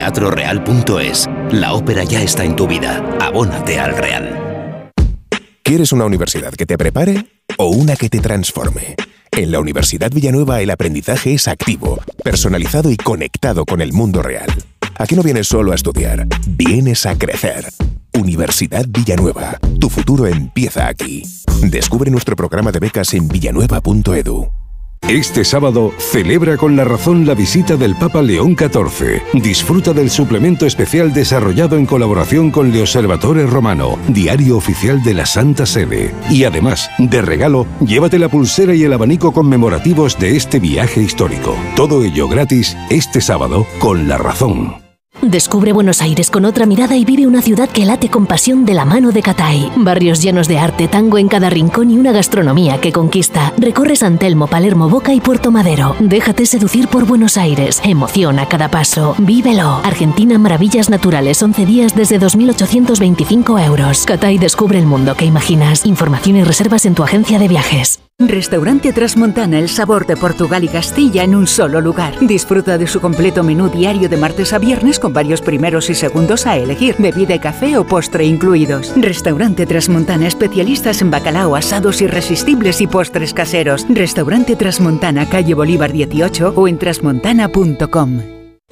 teatroreal.es. La ópera ya está en tu vida. Abónate al Real. ¿Quieres una universidad que te prepare o una que te transforme? En la Universidad Villanueva el aprendizaje es activo, personalizado y conectado con el mundo real. Aquí no vienes solo a estudiar, vienes a crecer. Universidad Villanueva. Tu futuro empieza aquí. Descubre nuestro programa de becas en villanueva.edu. Este sábado celebra con La Razón la visita del Papa León XIV. Disfruta del suplemento especial desarrollado en colaboración con Le Osservatore Romano, diario oficial de la Santa Sede. Y además, de regalo, llévate la pulsera y el abanico conmemorativos de este viaje histórico. Todo ello gratis este sábado con La Razón. Descubre Buenos Aires con otra mirada y vive una ciudad que late con pasión de la mano de Catay. Barrios llenos de arte, tango en cada rincón y una gastronomía que conquista. Recorre San Telmo, Palermo, Boca y Puerto Madero. Déjate seducir por Buenos Aires. Emoción a cada paso. Vívelo. Argentina Maravillas Naturales, 11 días desde 2.825 euros. Catay descubre el mundo que imaginas. Información y reservas en tu agencia de viajes. Restaurante Trasmontana, el sabor de Portugal y Castilla en un solo lugar. Disfruta de su completo menú diario de martes a viernes con varios primeros y segundos a elegir, bebida y café o postre incluidos. Restaurante Trasmontana, especialistas en bacalao, asados irresistibles y postres caseros. Restaurante Trasmontana, calle Bolívar 18 o en trasmontana.com.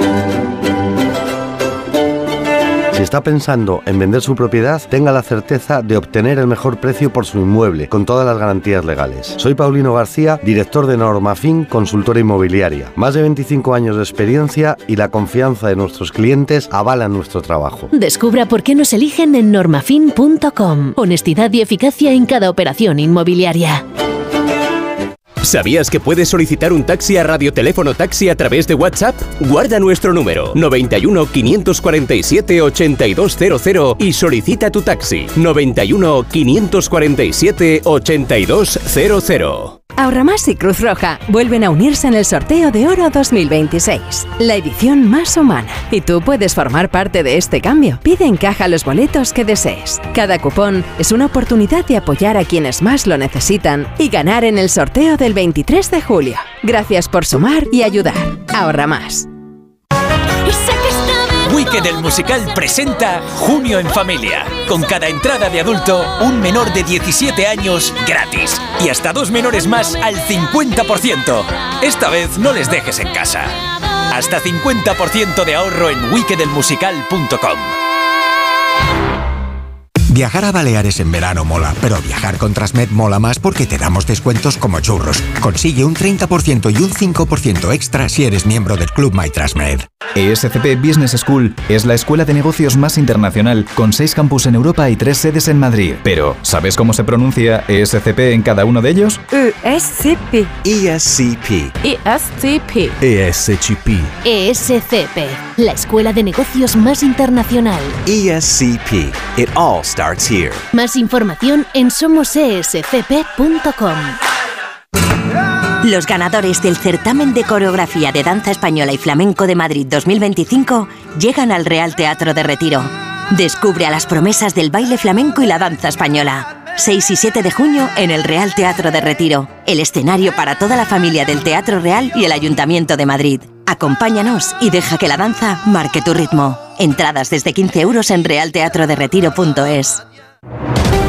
Si está pensando en vender su propiedad, tenga la certeza de obtener el mejor precio por su inmueble, con todas las garantías legales. Soy Paulino García, director de Normafin, consultora inmobiliaria. Más de 25 años de experiencia y la confianza de nuestros clientes avalan nuestro trabajo. Descubra por qué nos eligen en normafin.com. Honestidad y eficacia en cada operación inmobiliaria. ¿Sabías que puedes solicitar un taxi a Radioteléfono Taxi a través de WhatsApp? Guarda nuestro número 91 547 8200 y solicita tu taxi 91 547 8200. Ahorramás y Cruz Roja vuelven a unirse en el sorteo de Oro 2026, la edición más humana. Y tú puedes formar parte de este cambio. Pide en caja los boletos que desees. Cada cupón es una oportunidad de apoyar a quienes más lo necesitan y ganar en el sorteo del 23 de julio. Gracias por sumar y ayudar. Ahorra más. Wicked el musical presenta Junio en Familia. Con cada entrada de adulto, un menor de 17 años gratis. Y hasta 2 menores más al 50%. Esta vez no les dejes en casa. Hasta 50% de ahorro en wickedelmusical.com. Viajar a Baleares en verano mola, pero viajar con Transmed mola más porque te damos descuentos como churros. Consigue un 30% y un 5% extra si eres miembro del Club My Transmed. ESCP Business School es la escuela de negocios más internacional, con 6 campus en Europa y 3 sedes en Madrid. Pero, ¿sabes cómo se pronuncia ESCP en cada uno de ellos? ESCP. ESCP. ESCP. ESCP. ESCP, la escuela de negocios más internacional. ESCP. It all starts here. Más información en somosescp.com. Los ganadores del certamen de coreografía de danza española y flamenco de Madrid 2025 llegan al Real Teatro de Retiro. Descubre a las promesas del baile flamenco y la danza española. 6 y 7 de junio en el Real Teatro de Retiro, el escenario para toda la familia del Teatro Real y el Ayuntamiento de Madrid. Acompáñanos y deja que la danza marque tu ritmo. Entradas desde 15 euros en realteatroderetiro.es.